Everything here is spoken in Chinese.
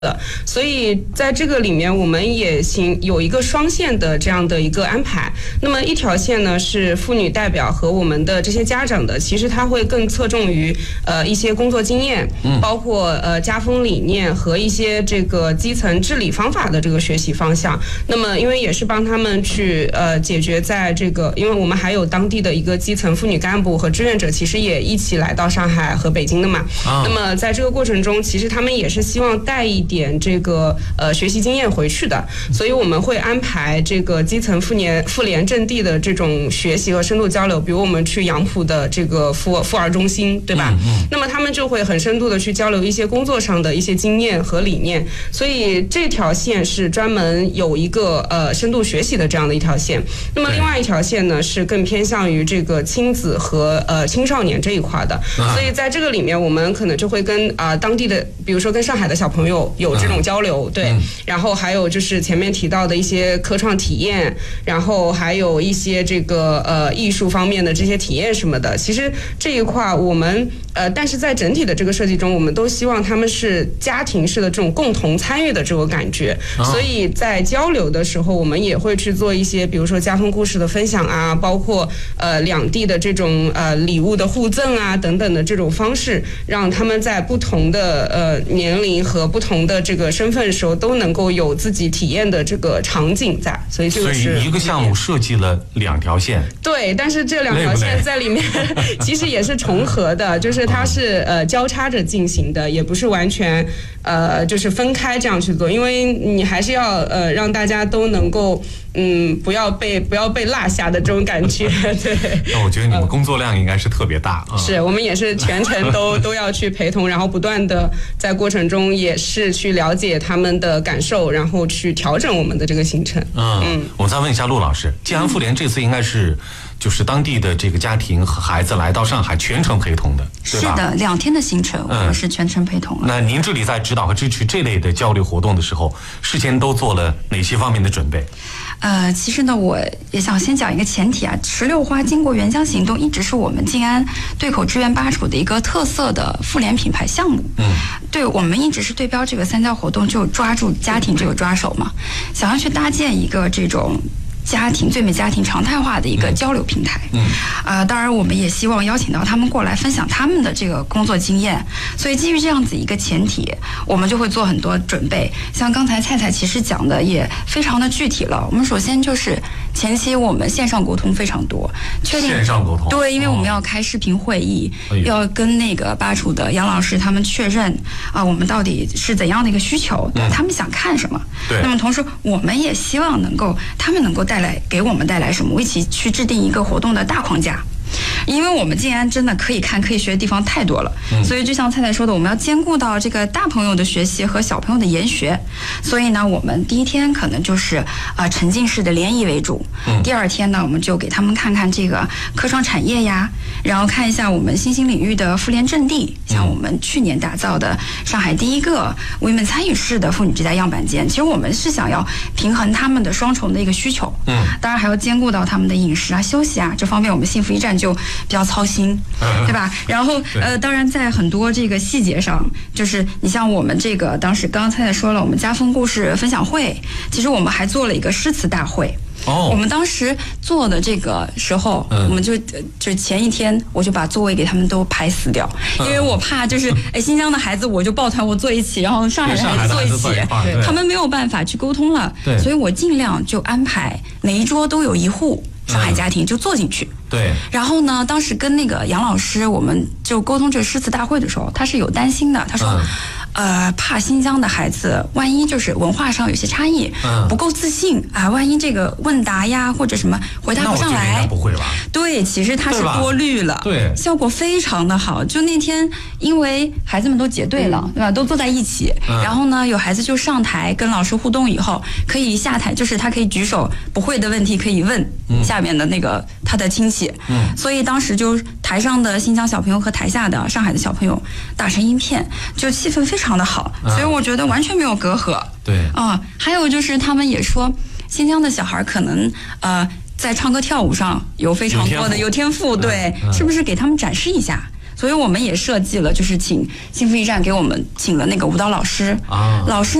的，所以在这个里面，我们也有一个双线的这样的一个安排。那么一条线呢是妇女代表和我们的这些家长的，其实它会更侧重于一些工作经验，包括家风理念和一些这个基层治理方法的这个学习方向。那么因为也是帮他们去解决在这个，因为我们还有当地的一个基层妇女干部和志愿者，其实也一起来到上海和北京的嘛。那么在这个过程中，其实他们也是希望带一点这个学习经验回去的，所以我们会安排这个基层妇联阵地的这种学习和深度交流，比如我们去杨浦的这个妇儿中心，对吧？那么他们就会很深度的去交流一些工作上的一些经验和理念，所以这条线是专门有一个深度学习的这样的一条线。那么另外一条线呢是更偏向于这个亲子和青少年这一块的，所以在这个里面我们可能就会跟当地的，比如说跟上海的小朋友有这种交流，对，然后还有就是前面提到的一些科创体验，然后还有一些这个艺术方面的这些体验什么的。其实这一块我们但是在整体的这个设计中，我们都希望他们是家庭式的这种共同参与的这种感觉，所以在交流的时候，我们也会去做一些，比如说家风故事的分享啊，包括两地的这种礼物的互赠啊等等的这种方式，让他们在不同的年龄和不同的这个身份的时候都能够有自己体验的这个场景在，所以这个是。 所以一个项目设计了2条线。 对，但是这2条线在里面其实也是重合的，就是它是交叉着进行的，也不是完全就是分开这样去做，因为你还是要让大家都能够不要被落下的这种感觉。对。 那我觉得你们工作量应该是特别大。 是我们也是全程都要去陪同，然后不断的在过程中也是去了解他们的感受，然后去调整我们的这个行程。 我再问一下陆老师，既然妇联这次应该是就是当地的这个家庭和孩子来到上海全程陪同的，对吧？ 是的，2天的行程我们是全程陪同。 那您这里在指导和支持这类的交流活动的时候，事先都做了哪些方面的准备？ 其实呢，我也想先讲一个前提啊，石榴花经过原乡行动一直是我们静安对口支援巴楚的一个特色的妇联品牌项目。对，我们一直是对标这个3教活动，就抓住家庭这个抓手嘛，想要去搭建一个这种最美家庭常态化的一个交流平台。当然我们也希望邀请到他们过来分享他们的这个工作经验，所以基于这样子一个前提，我们就会做很多准备。像刚才菜菜其实讲的也非常的具体了。我们首先就是前期我们线上沟通非常多，确定线上沟通。 对，因为我们要开视频会议，要跟那个巴楚的杨老师他们确认我们到底是怎样的一个需求，他们想看什么。那么同时我们也希望他们能够给我们带来什么，我一起去制定一个活动的大框架。因为我们静安真的可以看可以学的地方太多了，所以就像菜菜说的，我们要兼顾到这个大朋友的学习和小朋友的研学。所以呢，我们第1天可能就是沉浸式的联谊为主，第2天呢，我们就给他们看看这个科创产业呀，然后看一下我们新兴领域的妇联阵地，像我们去年打造的上海第1个 Women 参与式的妇女之家样板间。其实我们是想要平衡他们的双重的一个需求，当然还要兼顾到他们的饮食啊、休息啊这方面，我们幸福驿站就比较操心，对吧？然后当然在很多这个细节上，就是你像我们这个当时刚才说了，我们家风故事分享会，其实我们还做了一个诗词大会。我们当时做的这个时候，我们就前1天我就把座位给他们都排死掉，因为我怕就是新疆的孩子我就抱团我坐一起，然后上海的孩子坐一起，他们没有办法去沟通了，所以我尽量就安排每一桌都有1户上海家庭就坐进去。 对。 然后呢，当时跟那个杨老师我们就沟通这个诗词大会的时候，他是有担心的，他说怕新疆的孩子万一就是文化上有些差异，不够自信万一这个问答呀或者什么回答不上来。 那我觉得应该不会吧？ 对，其实他是多虑了， 对， 效果非常的好。就那天因为孩子们都结队了，对吧？都坐在一起，然后呢有孩子就上台跟老师互动以后，可以下台，就是他可以举手，不会的问题可以问下面的那个他的亲戚。所以当时就台上的新疆小朋友和台下的上海的小朋友打成一片，就气氛非常的好，所以我觉得完全没有隔阂。 对还有就是他们也说新疆的小孩可能在唱歌跳舞上有非常多的有天赋，对，是不是给他们展示一下？ 所以我们也设计了，就是请幸福驿站给我们请了那个舞蹈老师，老师